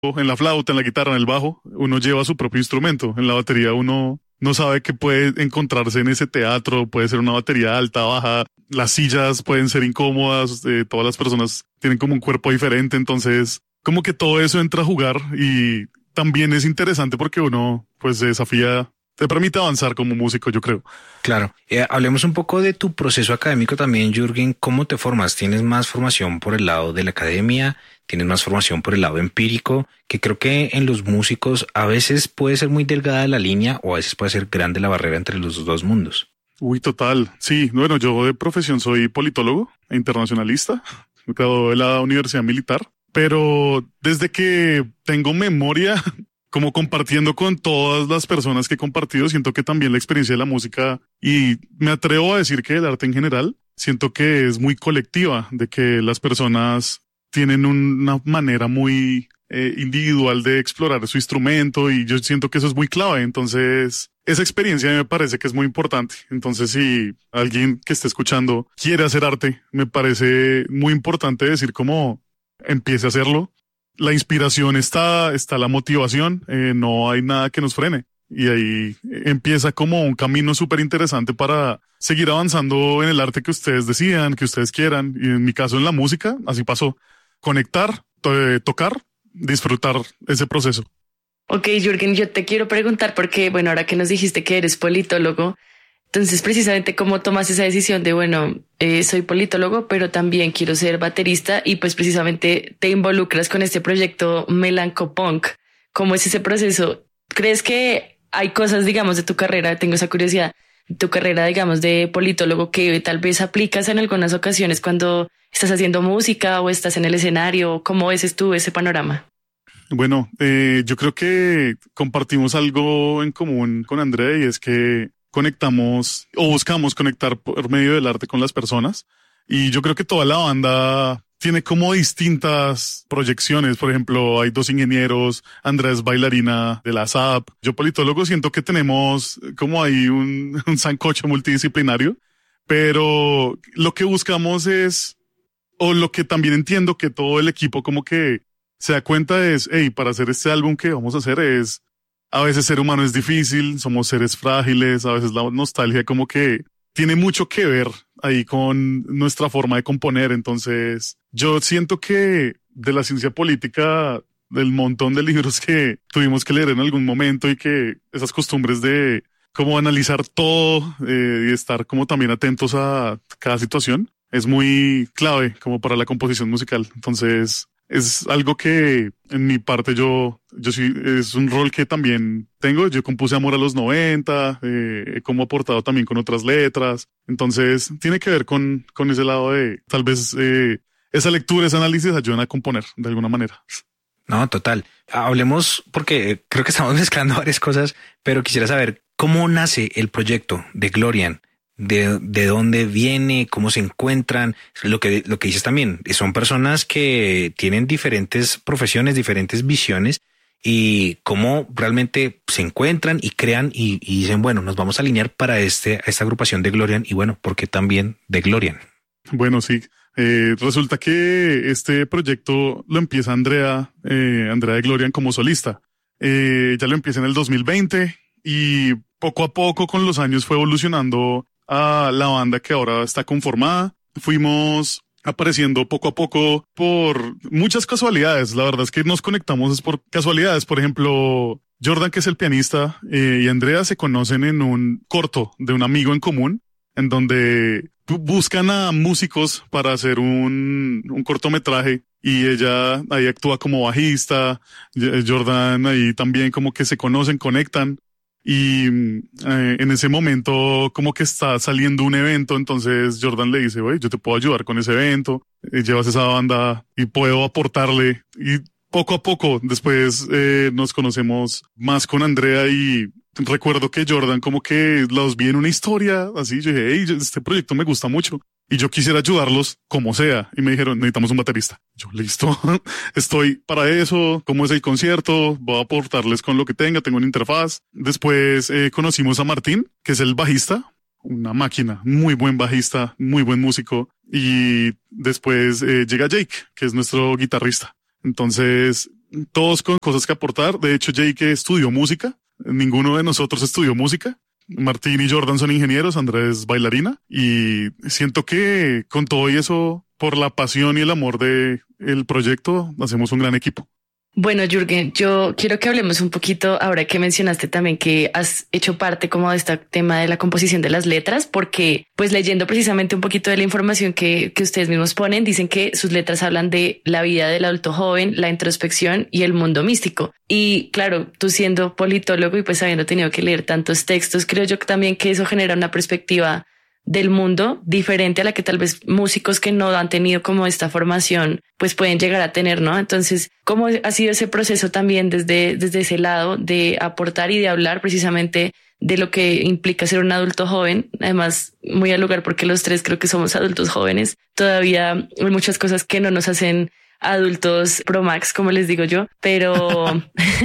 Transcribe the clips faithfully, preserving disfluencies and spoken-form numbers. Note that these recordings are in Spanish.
en la flauta, en la guitarra, en el bajo, uno lleva su propio instrumento. En la batería uno no sabe qué puede encontrarse en ese teatro, puede ser una batería alta, baja, las sillas pueden ser incómodas, eh, todas las personas tienen como un cuerpo diferente, entonces como que todo eso entra a jugar y también es interesante porque uno pues se desafía, te permite avanzar como músico, yo creo. Claro. Eh, hablemos un poco de tu proceso académico también, Jürgen. ¿Cómo te formas? ¿Tienes más formación por el lado de la academia? ¿Tienes más formación por el lado empírico? Que creo que en los músicos a veces puede ser muy delgada la línea o a veces puede ser grande la barrera entre los dos mundos. Uy, total. Sí, bueno, yo de profesión soy politólogo e internacionalista. Me gradué de la Universidad Militar, pero desde que tengo memoria, como compartiendo con todas las personas que he compartido, siento que también la experiencia de la música, y me atrevo a decir que el arte en general, siento que es muy colectiva, de que las personas tienen una manera muy eh, individual de explorar su instrumento y yo siento que eso es muy clave. Entonces, esa experiencia me parece que es muy importante. Entonces, si alguien que esté escuchando quiere hacer arte, me parece muy importante decir cómo empiece a hacerlo. La inspiración está, está la motivación, eh, no hay nada que nos frene. Y ahí empieza como un camino súper interesante para seguir avanzando en el arte que ustedes decidan, que ustedes quieran. Y en mi caso en la música, así pasó. Conectar, to- tocar, disfrutar ese proceso. Ok, Jürgen, yo te quiero preguntar porque, bueno, ahora que nos dijiste que eres politólogo, entonces precisamente cómo tomas esa decisión de, bueno, eh, soy politólogo, pero también quiero ser baterista y pues precisamente te involucras con este proyecto Melancopunk. ¿Cómo es ese proceso? ¿Crees que hay cosas, digamos, de tu carrera, tengo esa curiosidad, tu carrera, digamos, de politólogo que tal vez aplicas en algunas ocasiones cuando estás haciendo música o estás en el escenario? ¿Cómo ves tú ese panorama? Bueno, eh, yo creo que compartimos algo en común con Andrea y es que conectamos o buscamos conectar por medio del arte con las personas. Y yo creo que toda la banda tiene como distintas proyecciones. Por ejemplo, hay dos ingenieros, Andrea es bailarina de la S A P. Yo politólogo siento que tenemos como ahí un, un sancocho multidisciplinario, pero lo que buscamos es, o lo que también entiendo que todo el equipo como que se da cuenta es, hey, para hacer este álbum que vamos a hacer es, a veces ser humano es difícil, somos seres frágiles, a veces la nostalgia como que tiene mucho que ver ahí con nuestra forma de componer. Entonces, yo siento que de la ciencia política, del montón de libros que tuvimos que leer en algún momento y que esas costumbres de cómo analizar todo eh, y estar como también atentos a cada situación, es muy clave como para la composición musical. Entonces, es algo que en mi parte yo, yo sí, es un rol que también tengo. Yo compuse Amor a los noventa, eh, como aportado también con otras letras. Entonces, tiene que ver con, con ese lado de, tal vez, eh, esa lectura, ese análisis ayudan a componer de alguna manera. No, total. Hablemos porque creo que estamos mezclando varias cosas, pero quisiera saber cómo nace el proyecto de Glorian. De, de dónde viene, cómo se encuentran, lo que, lo que dices también, son personas que tienen diferentes profesiones, diferentes visiones y cómo realmente se encuentran y crean y, y dicen, bueno, nos vamos a alinear para este, esta agrupación de Glorian y bueno, ¿por qué también de Glorian? Bueno, sí. Eh, resulta que este proyecto lo empieza Andrea, eh, Andrea de Glorian como solista. Eh, ya lo empieza en el dos mil veinte y poco a poco con los años fue evolucionando a la banda que ahora está conformada. Fuimos apareciendo poco a poco por muchas casualidades. La verdad es que nos conectamos es por casualidades. Por ejemplo, Jordan, que es el pianista, eh, y Andrea se conocen en un corto de un amigo en común, en donde buscan a músicos para hacer un, un cortometraje y ella ahí actúa como bajista. Jordan ahí también como que se conocen, conectan. Y eh, en ese momento como que está saliendo un evento, entonces Jordan le dice, oye, yo te puedo ayudar con ese evento, eh, llevas esa banda y puedo aportarle. Y poco a poco después eh, nos conocemos más con Andrea y recuerdo que Jordan como que los vi en una historia así, yo dije, hey, este proyecto me gusta mucho y yo quisiera ayudarlos como sea. Y me dijeron, necesitamos un baterista. Yo, listo, estoy para eso. ¿Cómo es el concierto? Voy a aportarles con lo que tenga, tengo una interfaz. Después eh, conocimos a Martín, que es el bajista, una máquina, muy buen bajista, muy buen músico. Y después eh, llega Jake, que es nuestro guitarrista. Entonces todos con cosas que aportar. De hecho, Jake estudió música, ninguno de nosotros estudió música. Martín y Jordan son ingenieros, Andrés es bailarina, y siento que con todo y eso, por la pasión y el amor de el proyecto, hacemos un gran equipo. Bueno, Jürgen, yo quiero que hablemos un poquito ahora que mencionaste también que has hecho parte como de este tema de la composición de las letras, porque pues leyendo precisamente un poquito de la información que, que ustedes mismos ponen, dicen que sus letras hablan de la vida del adulto joven, la introspección y el mundo místico. Y claro, tú siendo politólogo y pues habiendo tenido que leer tantos textos, creo yo también que eso genera una perspectiva del mundo diferente a la que tal vez músicos que no han tenido como esta formación pues pueden llegar a tener, ¿no? Entonces, ¿cómo ha sido ese proceso también desde, desde ese lado de aportar y de hablar precisamente de lo que implica ser un adulto joven? Además, muy al lugar porque los tres creo que somos adultos jóvenes. Todavía hay muchas cosas que no nos hacen adultos pro max, como les digo yo, pero,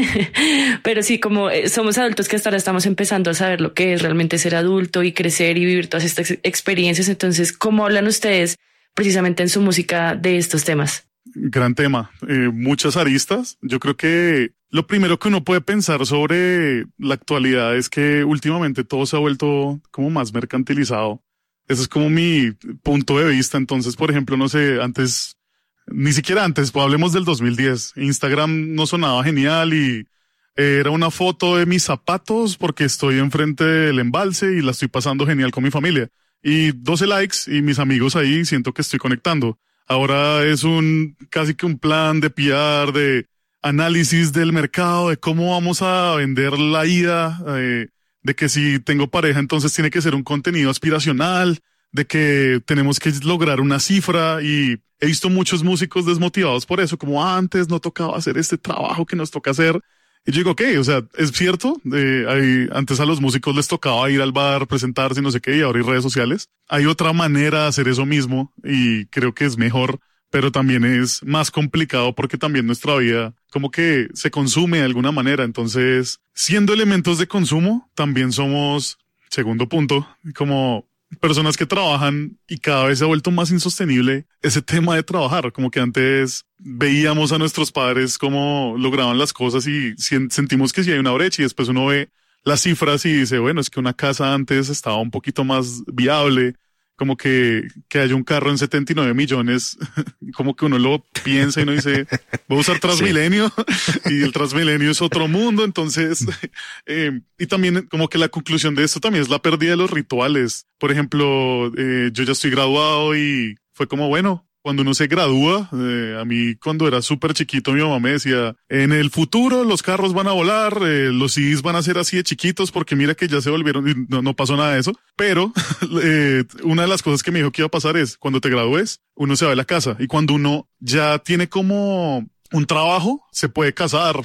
pero sí, como somos adultos que hasta ahora estamos empezando a saber lo que es realmente ser adulto y crecer y vivir todas estas experiencias. Entonces, ¿cómo hablan ustedes precisamente en su música de estos temas? Gran tema, eh, muchas aristas. Yo creo que lo primero que uno puede pensar sobre la actualidad es que últimamente todo se ha vuelto como más mercantilizado. Ese es como mi punto de vista. Entonces, por ejemplo, no sé, antes... Ni siquiera antes, pues hablemos del dos mil diez. Instagram no sonaba genial y era una foto de mis zapatos porque estoy enfrente del embalse y la estoy pasando genial con mi familia. Y doce likes y mis amigos ahí, siento que estoy conectando. Ahora es un casi que un plan de P R, de análisis del mercado, de cómo vamos a vender la ida, eh, de que si tengo pareja entonces tiene que ser un contenido aspiracional, de que tenemos que lograr una cifra, y he visto muchos músicos desmotivados por eso, como antes no tocaba hacer este trabajo que nos toca hacer. Y yo digo, ok, o sea, es cierto, eh, hay, antes a los músicos les tocaba ir al bar, presentarse y no sé qué, y ahora hay redes sociales. Hay otra manera de hacer eso mismo y creo que es mejor, pero también es más complicado porque también nuestra vida como que se consume de alguna manera. Entonces, siendo elementos de consumo, también somos, segundo punto, como personas que trabajan, y cada vez se ha vuelto más insostenible ese tema de trabajar. Como que antes veíamos a nuestros padres cómo lograban las cosas y sentimos que sí hay una brecha, y después uno ve las cifras y dice, bueno, es que una casa antes estaba un poquito más viable, como que, que haya un carro en setenta y nueve millones, como que uno lo piensa y uno dice, voy a usar Transmilenio, sí. Y el Transmilenio es otro mundo. Entonces, eh, y también como que la conclusión de esto también es la pérdida de los rituales. Por ejemplo, eh, yo ya estoy graduado y fue como, bueno, cuando uno se gradúa, eh, a mí cuando era súper chiquito mi mamá me decía, en el futuro los carros van a volar, eh, los C Ds van a ser así de chiquitos porque mira que ya se volvieron, y no, no pasó nada de eso. Pero eh, una de las cosas que me dijo que iba a pasar es, cuando te gradúes, uno se va de la casa, y cuando uno ya tiene como un trabajo, se puede casar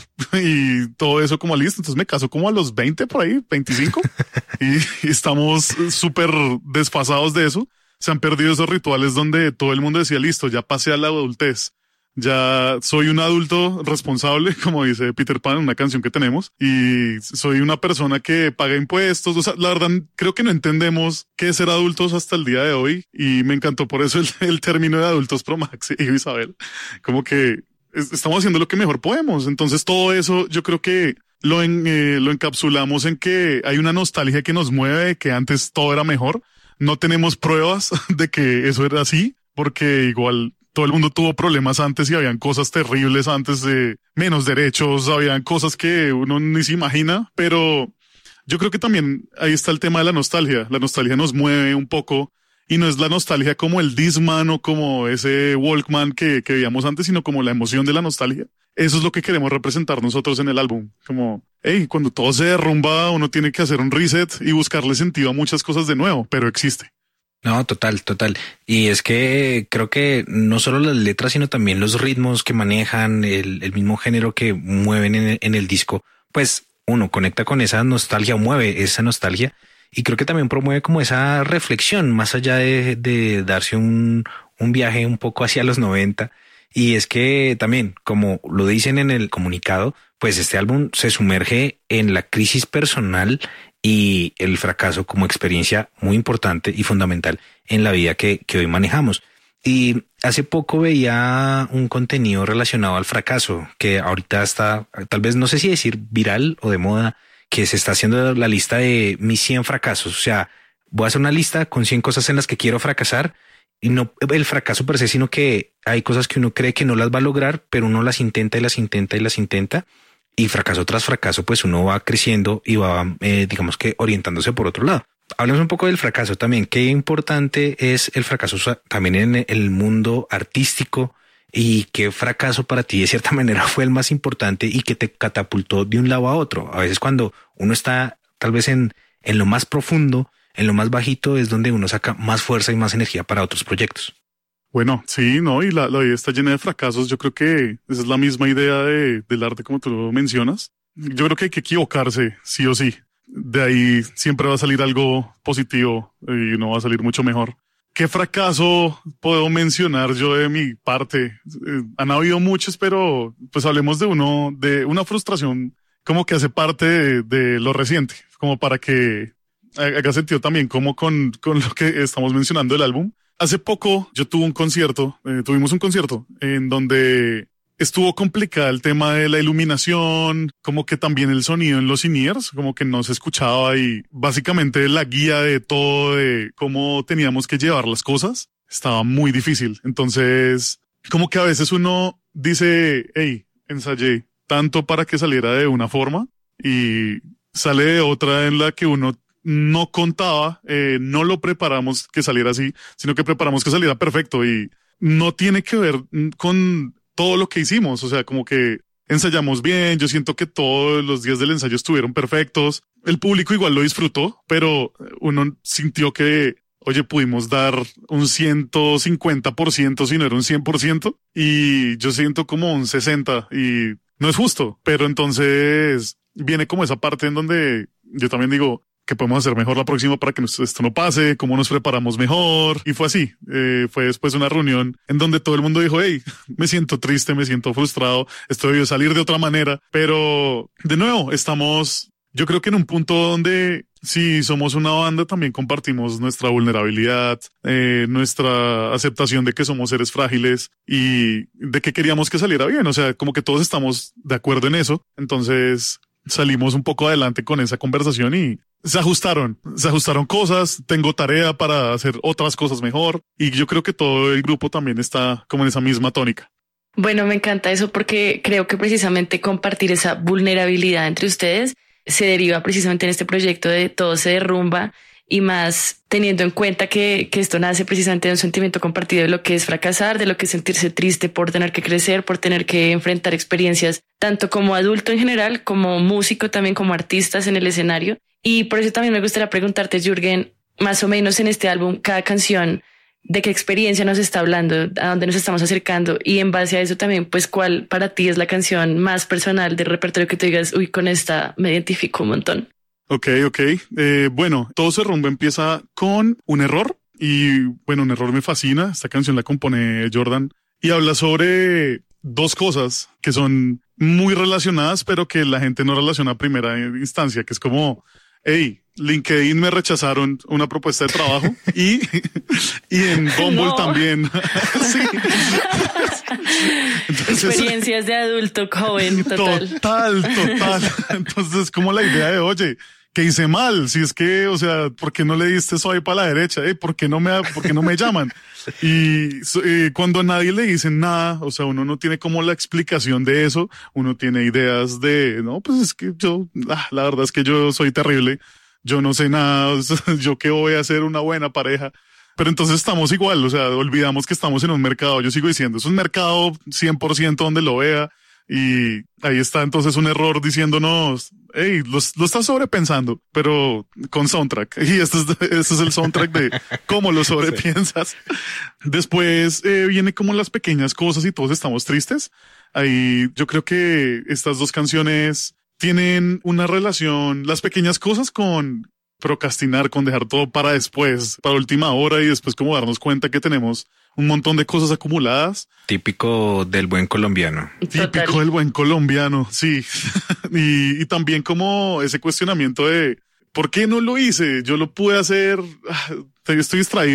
y todo eso como listo. Entonces me caso como a los veinte por ahí, veinticinco, y, y estamos súper desfasados de eso. Se han perdido esos rituales donde todo el mundo decía, listo, ya pasé a la adultez, ya soy un adulto responsable, como dice Peter Pan en una canción que tenemos, y soy una persona que paga impuestos. O sea, la verdad, creo que no entendemos qué es ser adultos hasta el día de hoy, y me encantó por eso el, el término de adultos pro max, y Isabel, como que es, estamos haciendo lo que mejor podemos. Entonces todo eso yo creo que lo, en, eh, lo encapsulamos en que hay una nostalgia que nos mueve, que antes todo era mejor. No tenemos pruebas de que eso era así, porque igual todo el mundo tuvo problemas antes y habían cosas terribles antes, de menos derechos, habían cosas que uno ni se imagina, pero yo creo que también ahí está el tema de la nostalgia. La nostalgia nos mueve un poco, y no es la nostalgia como el Discman o como ese Walkman que, que veíamos antes, sino como la emoción de la nostalgia. Eso es lo que queremos representar nosotros en el álbum. Como, hey, cuando todo se derrumba, uno tiene que hacer un reset y buscarle sentido a muchas cosas de nuevo, pero existe. No, total, total. Y es que creo que no solo las letras, sino también los ritmos que manejan, el, el mismo género que mueven en el, en el disco, pues uno conecta con esa nostalgia, o mueve esa nostalgia, y creo que también promueve como esa reflexión, más allá de, de darse un, un viaje un poco hacia los noventa. Y es que también, como lo dicen en el comunicado, pues este álbum se sumerge en la crisis personal y el fracaso como experiencia muy importante y fundamental en la vida que, que hoy manejamos. Y hace poco veía un contenido relacionado al fracaso, que ahorita está, tal vez no sé si decir viral o de moda, que se está haciendo la lista de mis cien fracasos. O sea, voy a hacer una lista con cien cosas en las que quiero fracasar, y no el fracaso per se, sino que hay cosas que uno cree que no las va a lograr, pero uno las intenta y las intenta y las intenta. Y fracaso tras fracaso, pues uno va creciendo y va, eh, digamos que orientándose por otro lado. Hablemos un poco del fracaso también. Qué importante es el fracaso también en el mundo artístico, y qué fracaso para ti de cierta manera fue el más importante y que te catapultó de un lado a otro. A veces cuando uno está tal vez en, en lo más profundo, en lo más bajito, es donde uno saca más fuerza y más energía para otros proyectos. Bueno, sí, no, y la, la vida está llena de fracasos. Yo creo que esa es la misma idea de, del arte como tú lo mencionas. Yo creo que hay que equivocarse, sí o sí. De ahí siempre va a salir algo positivo y uno va a salir mucho mejor. ¿Qué fracaso puedo mencionar yo de mi parte? Eh, han habido muchos, pero pues hablemos de uno, de una frustración como que hace parte de, de lo reciente, como para que haga sentido también como con, con lo que estamos mencionando del álbum. Hace poco yo tuve un concierto, eh, tuvimos un concierto en donde estuvo complicado el tema de la iluminación, como que también el sonido en los in-ears, como que no se escuchaba, y básicamente la guía de todo, de cómo teníamos que llevar las cosas, estaba muy difícil. Entonces, como que a veces uno dice, hey, ensayé tanto para que saliera de una forma y sale de otra en la que uno no contaba, eh, no lo preparamos que saliera así, sino que preparamos que saliera perfecto, y no tiene que ver con todo lo que hicimos. O sea, como que ensayamos bien, yo siento que todos los días del ensayo estuvieron perfectos, el público igual lo disfrutó, pero uno sintió que, oye, pudimos dar un ciento cincuenta por ciento si no era un cien por ciento, y yo siento como un sesenta, y no es justo. Pero entonces viene como esa parte en donde yo también digo, ¿qué podemos hacer mejor la próxima para que esto no pase? ¿Cómo nos preparamos mejor? Y fue así. Eh, fue después de una reunión en donde todo el mundo dijo, hey, me siento triste, me siento frustrado, esto debió salir de otra manera. Pero de nuevo, estamos, yo creo que en un punto donde si somos una banda también compartimos nuestra vulnerabilidad, eh, nuestra aceptación de que somos seres frágiles y de que queríamos que saliera bien. O sea, como que todos estamos de acuerdo en eso. Entonces salimos un poco adelante con esa conversación y se ajustaron, se ajustaron cosas. Tengo tarea para hacer otras cosas mejor, y yo creo que todo el grupo también está como en esa misma tónica. Bueno, me encanta eso porque creo que precisamente compartir esa vulnerabilidad entre ustedes se deriva precisamente en este proyecto de Todo se derrumba, y más teniendo en cuenta que, que esto nace precisamente de un sentimiento compartido de lo que es fracasar, de lo que es sentirse triste por tener que crecer, por tener que enfrentar experiencias, tanto como adulto en general, como músico, también como artistas en el escenario. Y por eso también me gustaría preguntarte, Jürgen, más o menos en este álbum, cada canción, ¿de qué experiencia nos está hablando? ¿A dónde nos estamos acercando? Y en base a eso también, pues, ¿cuál para ti es la canción más personal del repertorio que tú digas, uy, con esta me identifico un montón? Ok, ok. Eh, bueno, Todo se derrumba empieza con un error, y bueno, un error me fascina. Esta canción la compone Jordan y habla sobre dos cosas que son muy relacionadas, pero que la gente no relaciona a primera instancia, que es como, hey, LinkedIn me rechazaron una propuesta de trabajo y, y en Bumble no. también. Sí. Entonces, experiencias de adulto joven, total. Total, total. Entonces, como la idea de, oye, ¿qué hice mal? Si es que, o sea, ¿por qué no le diste swipe para la derecha? ¿Eh? ¿Por qué no me, por qué no me llaman? Y eh, cuando a nadie le dicen nada, o sea, uno no tiene como la explicación de eso, uno tiene ideas de, no, pues es que yo, ah, la verdad es que yo soy terrible, yo no sé nada, yo qué voy a hacer una buena pareja. Pero entonces estamos igual, o sea, olvidamos que estamos en un mercado. Yo sigo diciendo, es un mercado cien por ciento donde lo vea, y ahí está entonces un error diciéndonos, hey, lo, lo estás sobrepensando, pero con soundtrack. Y este es, este es el soundtrack de cómo lo sobrepiensas. Sí. Después eh, viene como las pequeñas cosas y todos estamos tristes. Ahí yo creo que estas dos canciones tienen una relación, las pequeñas cosas, con procrastinar, con dejar todo para después, para última hora, y después como darnos cuenta que tenemos un montón de cosas acumuladas. Típico del buen colombiano. Típico Total. del buen colombiano, sí. y, y también como ese cuestionamiento de ¿por qué no lo hice? Yo lo pude hacer, estoy distraído.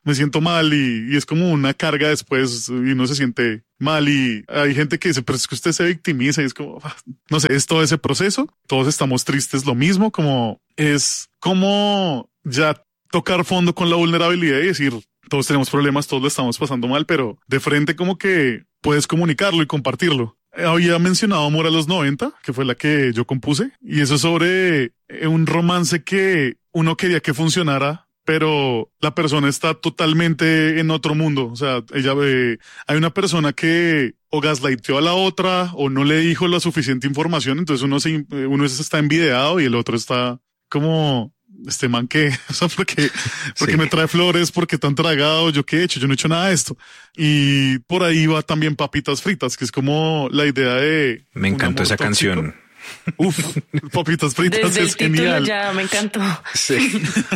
me siento mal y, y es como una carga después y uno se siente mal y hay gente que dice, pero es que usted se victimiza y es como, no sé, es todo ese proceso, todos estamos tristes, lo mismo, como es como ya tocar fondo con la vulnerabilidad y decir, todos tenemos problemas, todos lo estamos pasando mal, pero de frente como que puedes comunicarlo y compartirlo. Había mencionado Amor a los noventa, que fue la que yo compuse, y eso es sobre un romance que uno quería que funcionara, pero la persona está totalmente en otro mundo. O sea, ella ve, hay una persona que o gaslighteó a la otra o no le dijo la suficiente información, entonces uno se, uno está envidiado y el otro está como, este man que, o sea, porque, porque sí. me trae flores, porque tan tragado, yo qué he hecho, yo no he hecho nada de esto. Y por ahí va también Papitas Fritas, que es como la idea de... Me encantó esa tóxico. Canción. Uf, Papitas Fritas Desde es el título genial. Ya me encantó. Sí.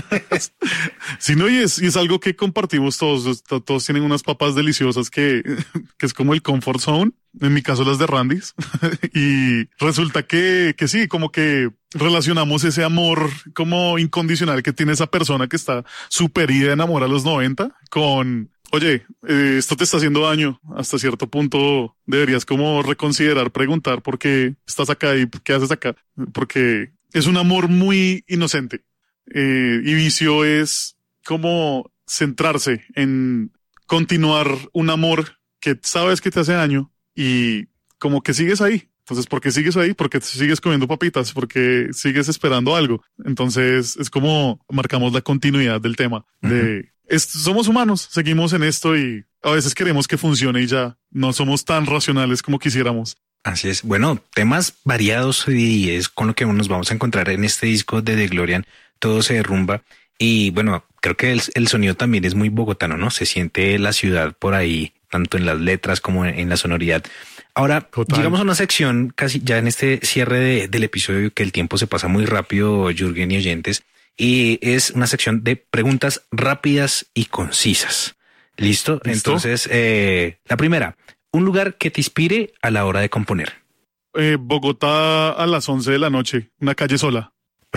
Sí, no, y es, y es algo que compartimos todos. Todos tienen unas papas deliciosas que, que es como el comfort zone. En mi caso, las de Randy's. Y resulta que, que sí, como que relacionamos ese amor como incondicional que tiene esa persona que está súper ida en amor a los noventa con... Oye, eh, esto te está haciendo daño. Hasta cierto punto deberías como reconsiderar, preguntar por qué estás acá y qué haces acá. Porque es un amor muy inocente. Eh, y vicio es como centrarse en continuar un amor que sabes que te hace daño y como que sigues ahí. Entonces, ¿por qué sigues ahí? Porque sigues comiendo papitas, porque sigues esperando algo. Entonces, es como marcamos la continuidad del tema de... Uh-huh. Es, somos humanos, seguimos en esto y a veces queremos que funcione y ya no somos tan racionales como quisiéramos. Así es. Bueno, temas variados y es con lo que nos vamos a encontrar en este disco de The Glorian. Todo se derrumba y bueno, creo que el, el sonido también es muy bogotano, ¿no? Se siente la ciudad por ahí, tanto en las letras como en, en la sonoridad. Ahora, Total. llegamos a una sección casi ya en este cierre de, del episodio que el tiempo se pasa muy rápido, Jürgen y oyentes. Y es una sección de preguntas rápidas y concisas. ¿Listo? ¿Listo? Entonces, eh, la primera, un lugar que te inspire a la hora de componer. Eh, Bogotá a las once de la noche, una calle sola.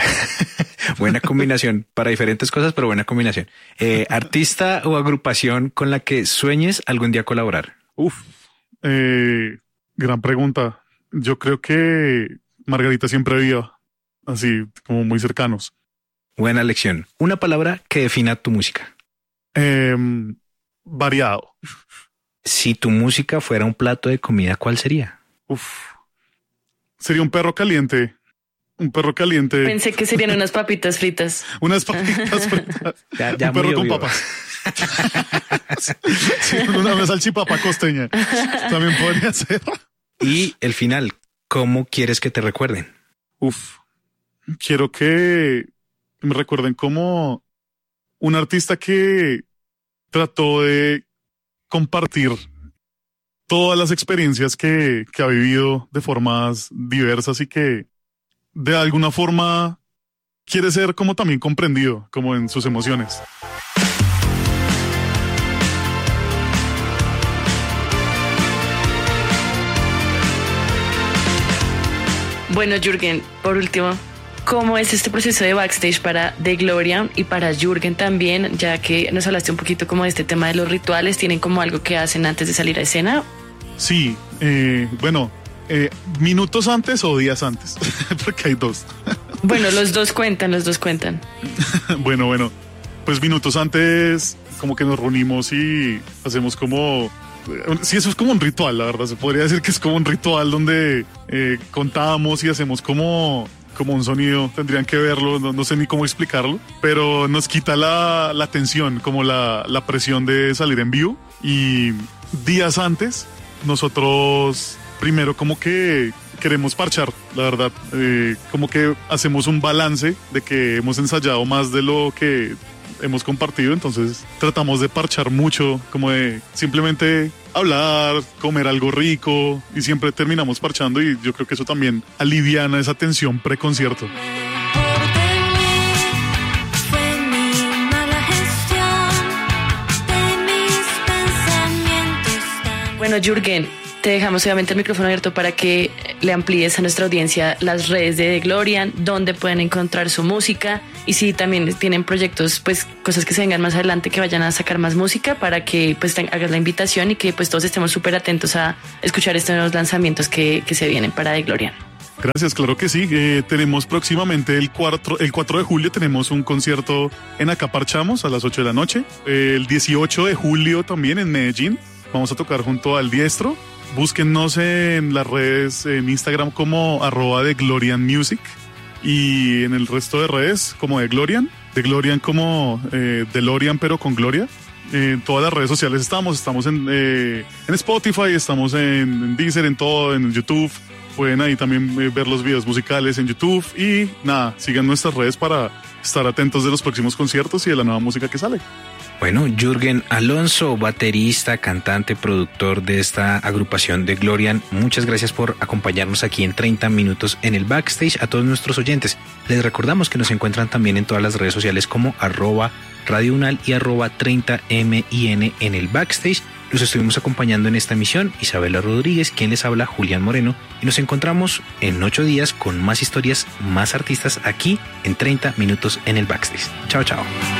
Buena combinación para diferentes cosas, pero buena combinación. Eh, artista o agrupación con la que sueñes algún día colaborar. Uf, eh, gran pregunta. Yo creo que Margarita Siempre Viva, así como muy cercanos. Buena lección. Una palabra que defina tu música. Eh, variado. Si tu música fuera un plato de comida, ¿cuál sería? Uf. Sería un perro caliente. Un perro caliente. Pensé que serían unas papitas fritas. Unas papitas fritas. Ya, ya un perro con obvio. papas. Sí, una salchipapa costeña. También podría ser. Y el final, ¿cómo quieres que te recuerden? Uf. Quiero que me recuerden como un artista que trató de compartir todas las experiencias que, que ha vivido de formas diversas y que de alguna forma quiere ser como también comprendido, como en sus emociones. Bueno, Jürgen, por último, ¿cómo es este proceso de backstage para The Glorian y para Jürgen también? Ya que nos hablaste un poquito como de este tema de los rituales, ¿tienen como algo que hacen antes de salir a escena? Sí, eh, bueno, eh, minutos antes o días antes, porque hay dos. Bueno, los dos cuentan, los dos cuentan. Bueno, bueno, pues minutos antes como que nos reunimos y hacemos como... Sí, eso es como un ritual, la verdad, se podría decir que es como un ritual donde eh, contamos y hacemos como... como un sonido, tendrían que verlo, no, no sé ni cómo explicarlo, pero nos quita la, la tensión, como la, la presión de salir en vivo. Y días antes, nosotros primero como que queremos parchar, la verdad, eh, como que hacemos un balance de que hemos ensayado más de lo que hemos compartido, entonces tratamos de parchar mucho, como de simplemente hablar, comer algo rico y siempre terminamos parchando y yo creo que eso también aliviana esa tensión preconcierto. Bueno, Jürgen, te dejamos obviamente el micrófono abierto para que le amplíes a nuestra audiencia las redes de DeGlorian, dónde pueden encontrar su música y si también tienen proyectos, pues cosas que se vengan más adelante, que vayan a sacar más música para que pues te, hagas la invitación y que pues todos estemos súper atentos a escuchar estos nuevos lanzamientos que, que se vienen para DeGlorian. Gracias, claro que sí. Eh, tenemos próximamente el cuatro, el cuatro de julio tenemos un concierto en Acaparchamos a las ocho de la noche. Eh, el dieciocho de julio también en Medellín vamos a tocar junto al Diestro. Búsquennos en las redes, en Instagram como arroba DeGlorian Music y en el resto de redes como DeGlorian. DeGlorian como eh, DeLorean pero con Gloria. Eh, en todas las redes sociales estamos, estamos en, eh, en Spotify, estamos en, en Deezer, en todo, en YouTube. Pueden ahí también eh, ver los videos musicales en YouTube y nada, sigan nuestras redes para estar atentos de los próximos conciertos y de la nueva música que sale. Bueno, Jürgen Alonso, baterista, cantante, productor de esta agrupación DeGlorian, muchas gracias por acompañarnos aquí en treinta minutos en el backstage. A todos nuestros oyentes, les recordamos que nos encuentran también en todas las redes sociales como arroba Radio Unal y arroba treinta min en el backstage. Los estuvimos acompañando en esta emisión, Isabela Rodríguez, quien les habla, Julián Moreno, y nos encontramos en ocho días con más historias, más artistas aquí en treinta minutos en el backstage. Chao, chao.